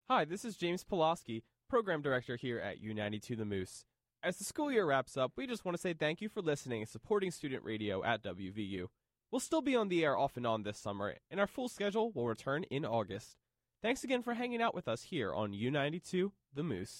Hi, this is James Pulaski, Program Director here at U92 The Moose. As the school year wraps up, we just want to say thank you for listening and supporting student radio at WVU. We'll still be on the air off and on this summer, and our full schedule will return in August. Thanks again for hanging out with us here on U92 The Moose.